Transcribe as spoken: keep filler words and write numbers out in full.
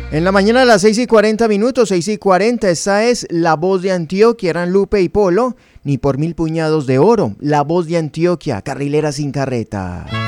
En la mañana a las seis y cuarenta minutos, seis y cuarenta, esta es La Voz de Antioquia, eran Lupe y Polo, ni por mil puñados de oro, La Voz de Antioquia, carrilera sin carreta.